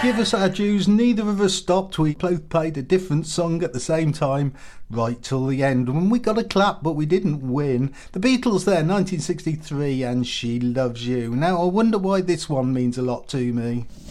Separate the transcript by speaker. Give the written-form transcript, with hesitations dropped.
Speaker 1: give us our dues. Neither of us stopped. We both played a different song at the same time, right till the end. When we got a clap, but we didn't win. The Beatles there, 1963, and She Loves You. Now, I wonder why this one means a lot to me.